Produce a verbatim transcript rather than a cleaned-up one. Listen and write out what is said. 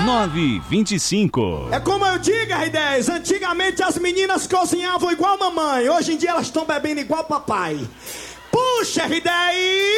nove dois cinco. É como eu digo, R dez, antigamente as meninas cozinhavam igual mamãe, hoje em dia elas estão bebendo igual papai. Puxa, R dez!